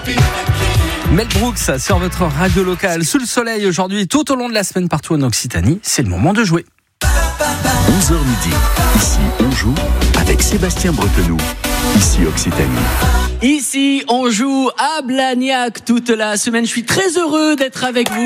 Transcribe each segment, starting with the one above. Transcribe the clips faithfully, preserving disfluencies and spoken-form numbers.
Mel Brooks sur votre radio locale, sous le soleil aujourd'hui, tout au long de la semaine partout en Occitanie. C'est le moment de jouer. onze heures midi, ici on joue avec Sébastien Bretenoux, ici Occitanie. Ici on joue à Blagnac toute la semaine, je suis très heureux d'être avec vous.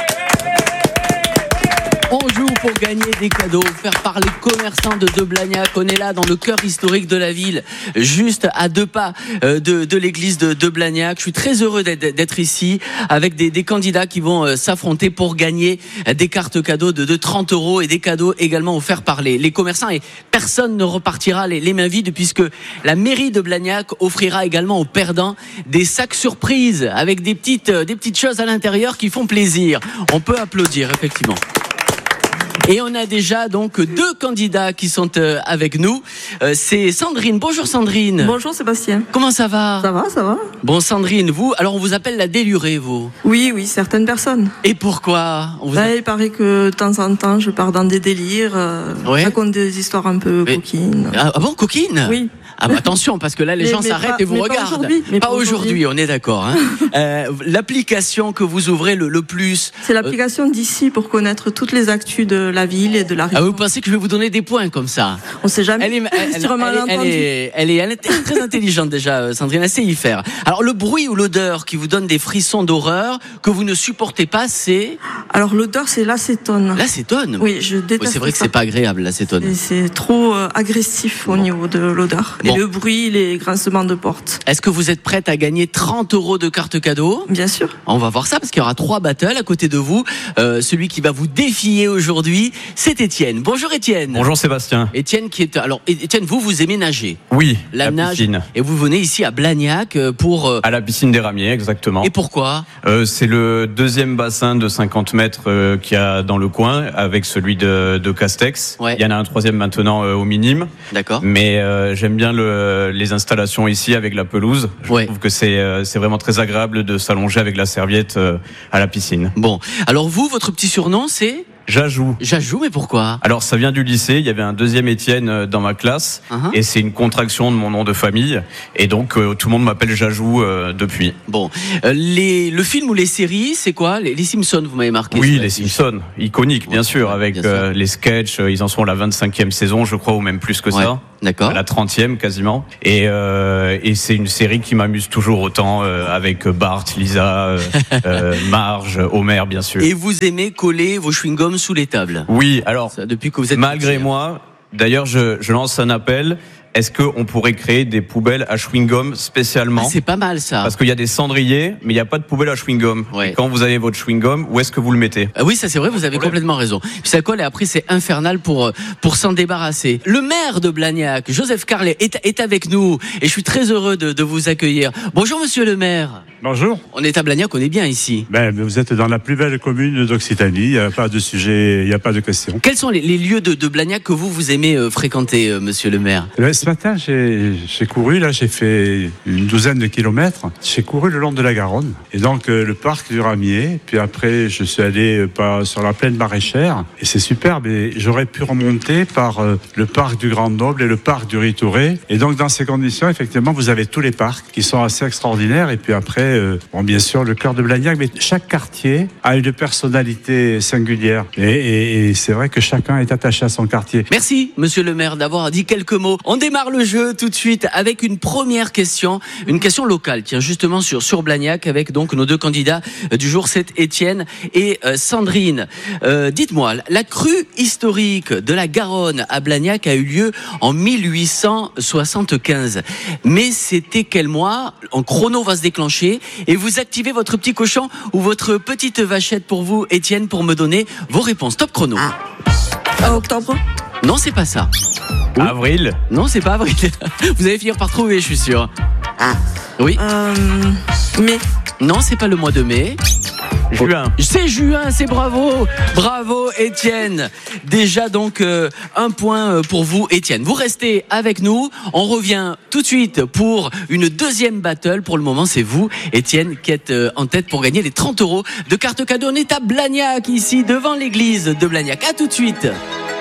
On joue pour gagner des cadeaux, faire parler commerçants de, de Blagnac. On est là dans le cœur historique de la ville, juste à deux pas de, de l'église de, de Blagnac. Je suis très heureux d'être, d'être ici avec des, des candidats qui vont s'affronter pour gagner des cartes cadeaux de, de trente euros et des cadeaux également offerts par les, les commerçants. Et personne ne repartira les, les mains vides puisque la mairie de Blagnac offrira également aux perdants des sacs surprises avec des petites, des petites choses à l'intérieur qui font plaisir. On peut applaudir, effectivement. Et on a déjà donc deux candidats qui sont euh, avec nous. Euh, c'est Sandrine. Bonjour Sandrine. Bonjour Sébastien. Comment ça va ? Ça va, ça va. Bon Sandrine, vous, alors on vous appelle la délurée, vous ? Oui, oui, certaines personnes. Et pourquoi ? on vous Là, a... il paraît que de temps en temps, je pars dans des délires, euh, ouais. raconte des histoires un peu mais... coquines. Ah, ah bon, coquines ? Oui. Ah bah attention, parce que là, les mais, gens mais s'arrêtent pas, et vous mais regardent. Pas aujourd'hui, mais pas pas aujourd'hui, aujourd'hui. On est d'accord. Hein. euh, l'application que vous ouvrez le, le plus... C'est l'application euh... d'ici pour connaître toutes les actus de la ville et de la région. Ah, vous pensez que je vais vous donner des points comme ça ? On sait jamais. Elle est, elle, elle, sur un elle, elle, est, elle, est, elle est très intelligente déjà, Sandrine, elle sait y faire. Alors le bruit ou l'odeur qui vous donne des frissons d'horreur, que vous ne supportez pas, c'est... Alors l'odeur, c'est l'acétone. L'acétone ? Oui, je déteste oui, c'est vrai ça. que c'est pas agréable, l'acétone. Et c'est trop euh, agressif au bon. niveau de l'odeur. Bon. Et le bruit, les grincements de porte. Est-ce que vous êtes prête à gagner trente euros de cartes cadeaux ? Bien sûr. On va voir ça parce qu'il y aura trois battles à côté de vous. Euh, celui qui va vous défier aujourd'hui, c'est Étienne. Bonjour Étienne. Bonjour Sébastien. Étienne qui est... Alors Étienne, vous, vous aimez nager ? Oui, la, la nage. Piscine. Et vous venez ici à Blagnac pour... Euh... À la piscine des Ramiers, exactement. Et pourquoi ? euh, C'est le deuxième bassin de cinquante mètres euh, qu'il y a dans le coin, avec celui de, de Castex. Ouais. Il y en a un troisième maintenant euh, au Minime. D'accord. Mais euh, j'aime bien le, les installations ici avec la pelouse. Je ouais. trouve que c'est, euh, c'est vraiment très agréable de s'allonger avec la serviette euh, à la piscine. Bon, alors vous, votre petit surnom, c'est ? Jajou. Jajou, mais pourquoi ? Alors ça vient du lycée, il y avait un deuxième Étienne dans ma classe, uh-huh. et c'est une contraction de mon nom de famille, et donc euh, tout le monde m'appelle Jajou euh, depuis. Bon, euh, les, le film ou les séries, c'est quoi ? les, les Simpsons, vous m'avez marqué. Oui, les Simpsons, iconiques bien ouais, sûr, avec bien euh, sûr. les sketchs, ils en sont à la vingt-cinquième saison, je crois, ou même plus que ouais. ça. D'accord. À la trentième quasiment. Et, euh, et c'est une série qui m'amuse toujours autant, euh, avec Bart, Lisa, euh, euh, Marge, Homer bien sûr. Et vous aimez coller vos chewing-gums sous les tables ? Oui, alors ça, depuis que vous êtes malgré moi, d'ailleurs je, je lance un appel. Est-ce qu'on pourrait créer des poubelles à chewing-gum spécialement ? Ah, c'est pas mal ça. Parce qu'il y a des cendriers, mais il n'y a pas de poubelle à chewing-gum. Ouais. Et quand vous avez votre chewing-gum, où est-ce que vous le mettez ? ah Oui, ça c'est vrai, vous avez complètement raison. Puis ça colle et après c'est infernal pour pour s'en débarrasser. Le maire de Blagnac, Joseph Carlet, est, est avec nous et je suis très heureux de, de vous accueillir. Bonjour monsieur le maire. Bonjour. On est à Blagnac, on est bien ici. Ben, vous êtes dans la plus belle commune d'Occitanie, il n'y a pas de sujet, il n'y a pas de question. Quels sont les, les lieux de, de Blagnac que vous, vous aimez euh, fréquenter, euh, monsieur le maire ? ben, Ce matin, j'ai, j'ai couru, là, j'ai fait une douzaine de kilomètres. J'ai couru le long de la Garonne. Et donc, euh, le parc du Ramier. Puis après, je suis allé euh, par, sur la plaine maraîchère. Et c'est superbe. Et j'aurais pu remonter par euh, le parc du Grand Noble et le parc du Ritouré. Et donc, dans ces conditions, effectivement, vous avez tous les parcs qui sont assez extraordinaires. Et puis après, Euh, bon, bien sûr, le cœur de Blagnac, mais chaque quartier a une personnalité singulière. Et, et, et c'est vrai que chacun est attaché à son quartier. Merci, monsieur le maire, d'avoir dit quelques mots. On démarre le jeu tout de suite avec une première question, une question locale, tiens, justement sur, sur Blagnac, avec donc nos deux candidats du jour, c'est Étienne et euh, Sandrine. Euh, dites-moi, la crue historique de la Garonne à Blagnac a eu lieu en mille huit cent soixante-quinze. Mais c'était quel mois ? En chrono va se déclencher. Et vous activez votre petit cochon ou votre petite vachette pour vous, Étienne, pour me donner vos réponses. Top chrono. Ah. Octobre ? Non, c'est pas ça. Oui. Avril ? Non, c'est pas avril. Vous allez finir par trouver, je suis sûr. Ah. Oui. Euh, mai ? Non, c'est pas le mois de mai. Juin. C'est juin, c'est bravo. Bravo Étienne. Déjà donc euh, un point pour vous Étienne. Vous restez avec nous. On revient tout de suite pour une deuxième battle. Pour le moment, c'est vous Étienne qui êtes euh, en tête pour gagner les trente euros de cartes cadeaux. On est à Blagnac ici devant l'église de Blagnac. À tout de suite.